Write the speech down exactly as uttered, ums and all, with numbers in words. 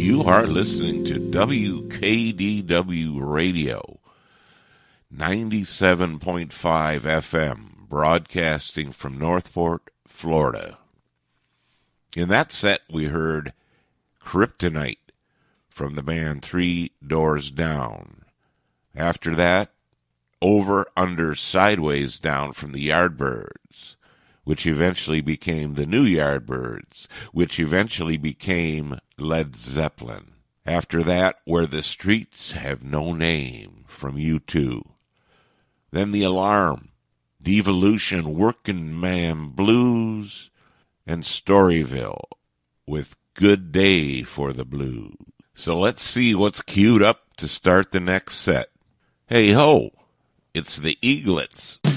You are listening to W K D W Radio, ninety-seven point five F M, broadcasting from Northport, Florida. In that set, we heard Kryptonite from the band Three Doors Down. After that, Over, Under, Sideways Down from the Yardbirds, which eventually became the New Yardbirds, which eventually became Led Zeppelin. After that, Where the Streets Have No Name from U two. Then The Alarm, Devolution, Working Man Blues, and Storyville with Good Day for the Blues. So let's see what's queued up to start the next set. Hey ho, it's the Eaglets.